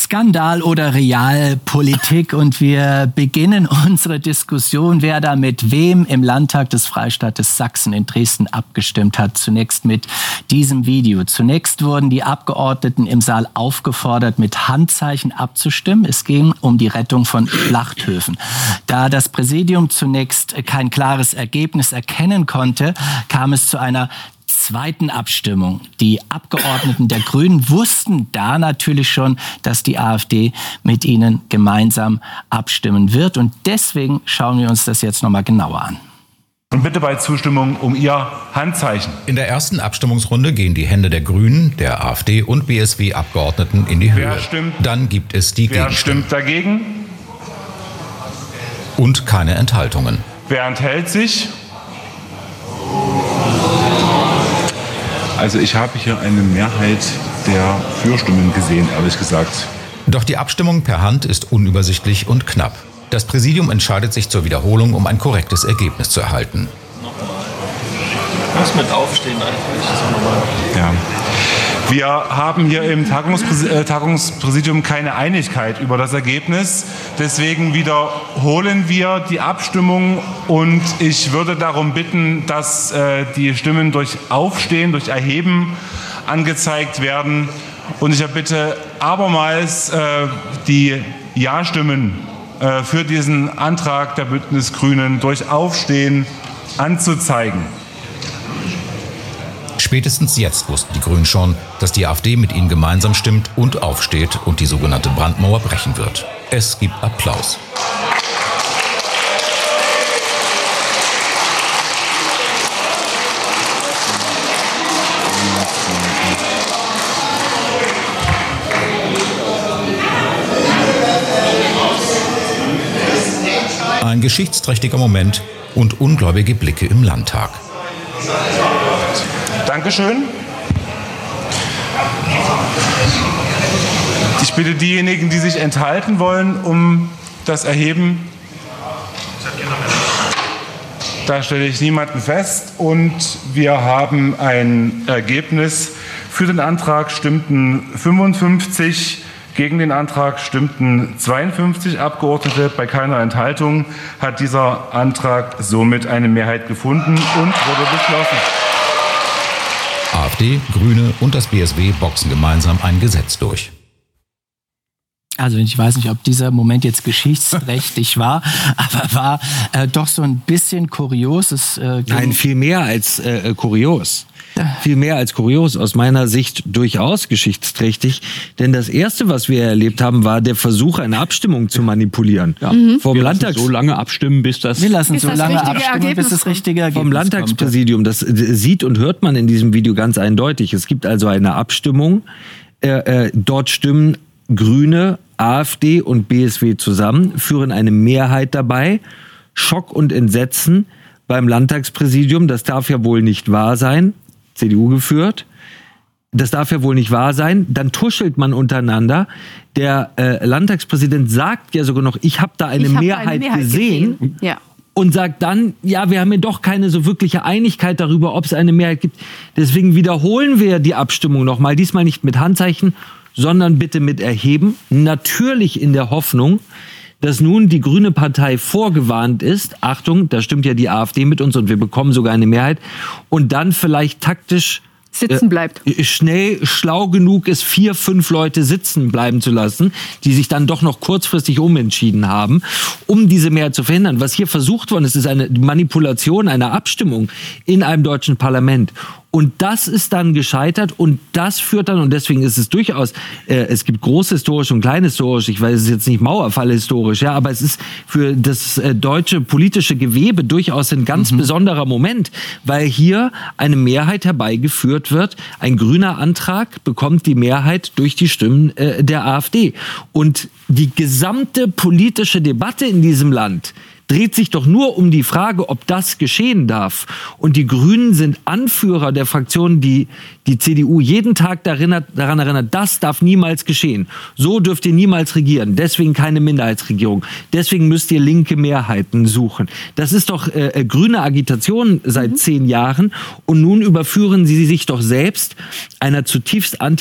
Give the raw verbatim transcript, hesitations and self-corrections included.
Skandal oder Realpolitik, und wir beginnen unsere Diskussion, wer da mit wem im Landtag des Freistaates Sachsen in Dresden abgestimmt hat. Zunächst mit diesem Video. Zunächst wurden die Abgeordneten im Saal aufgefordert, mit Handzeichen abzustimmen. Es ging um die Rettung von Schlachthöfen. Da das Präsidium zunächst kein klares Ergebnis erkennen konnte, kam es zu einer zweiten Abstimmung. Die Abgeordneten der Grünen wussten da natürlich schon, dass die AfD mit ihnen gemeinsam abstimmen wird. Und deswegen schauen wir uns das jetzt noch mal genauer an. Und bitte bei Zustimmung um Ihr Handzeichen. In der ersten Abstimmungsrunde gehen die Hände der Grünen, der AfD und B S W-Abgeordneten in die Höhe. Wer stimmt? Dann gibt es die Wer Gegenstimmen. stimmt dagegen? Und keine Enthaltungen. Wer enthält sich? Also ich habe hier eine Mehrheit der Fürstimmen gesehen, ehrlich gesagt. Doch die Abstimmung per Hand ist unübersichtlich und knapp. Das Präsidium entscheidet sich zur Wiederholung, um ein korrektes Ergebnis zu erhalten. Was mit Aufstehen eigentlich? Das ist auch normal. Ja. Wir haben hier im Tagungspräs- äh, Tagungspräsidium keine Einigkeit über das Ergebnis. Deswegen wiederholen wir die Abstimmung und ich würde darum bitten, dass äh, die Stimmen durch Aufstehen, durch Erheben angezeigt werden. Und ich bitte abermals äh, die Ja-Stimmen äh, für diesen Antrag der Bündnis-Grünen durch Aufstehen anzuzeigen. Spätestens jetzt wussten die Grünen schon, dass die AfD mit ihnen gemeinsam stimmt und aufsteht und die sogenannte Brandmauer brechen wird. Es gibt Applaus. Ein geschichtsträchtiger Moment und ungläubige Blicke im Landtag. Dankeschön. Ich bitte diejenigen, die sich enthalten wollen, um das Erheben. Da stelle ich niemanden fest. Und wir haben ein Ergebnis. Für den Antrag stimmten fünfundfünfzig, gegen den Antrag stimmten zweiundfünfzig Abgeordnete. Bei keiner Enthaltung hat dieser Antrag somit eine Mehrheit gefunden und wurde beschlossen. AfD, Grüne und das B S W boxen gemeinsam ein Gesetz durch. Also ich weiß nicht, ob dieser Moment jetzt geschichtsträchtig war, aber war äh, doch so ein bisschen kurios. Es, äh, Nein, viel mehr als äh, kurios. Viel mehr als kurios, aus meiner Sicht durchaus geschichtsträchtig. Denn das Erste, was wir erlebt haben, war der Versuch, eine Abstimmung zu manipulieren. Ja. Mhm. Vom wir Landtags- lassen so lange abstimmen, bis das... Wir lassen bis so das lange richtige abstimmen, Ergebnis bis das richtige Ergebnis Vom Landtagspräsidium. Das sieht und hört man in diesem Video ganz eindeutig. Es gibt also eine Abstimmung. Äh, äh, dort stimmen Grüne, AfD und B S W zusammen, führen eine Mehrheit dabei. Schock und Entsetzen beim Landtagspräsidium. Das darf ja wohl nicht wahr sein. C D U geführt. Das darf ja wohl nicht wahr sein. Dann tuschelt man untereinander. Der äh, Landtagspräsident sagt ja sogar noch, ich habe da eine, Ich hab Mehrheit, eine Mehrheit gesehen. gesehen. Ja. Und sagt dann, ja, wir haben ja doch keine so wirkliche Einigkeit darüber, ob es eine Mehrheit gibt. Deswegen wiederholen wir die Abstimmung nochmal. Diesmal nicht mit Handzeichen, sondern bitte mit Erheben. Natürlich in der Hoffnung, dass nun die Grüne Partei vorgewarnt ist. Achtung, da stimmt ja die AfD mit uns und wir bekommen sogar eine Mehrheit. Und dann vielleicht taktisch sitzen bleibt. Äh, schnell, schlau genug ist, vier, fünf Leute sitzen bleiben zu lassen, die sich dann doch noch kurzfristig umentschieden haben, um diese Mehrheit zu verhindern. Was hier versucht worden ist, ist eine Manipulation einer Abstimmung in einem deutschen Parlament. Und das ist dann gescheitert und das führt dann, und deswegen ist es durchaus, äh, es gibt großhistorisch und kleinhistorisch, ich weiß, es ist jetzt nicht Mauerfall historisch, ja, aber es ist für das äh, deutsche politische Gewebe durchaus ein ganz mhm. besonderer Moment, weil hier eine Mehrheit herbeigeführt wird. Ein grüner Antrag bekommt die Mehrheit durch die Stimmen äh, der AfD. Und die gesamte politische Debatte in diesem Land dreht sich doch nur um die Frage, ob das geschehen darf. Und die Grünen sind Anführer der Fraktionen, die die C D U jeden Tag daran erinnert, das darf niemals geschehen. So dürft ihr niemals regieren. Deswegen keine Minderheitsregierung. Deswegen müsst ihr linke Mehrheiten suchen. Das ist doch äh, grüne Agitation seit mhm. zehn Jahren. Und nun überführen sie sich doch selbst einer zutiefst anti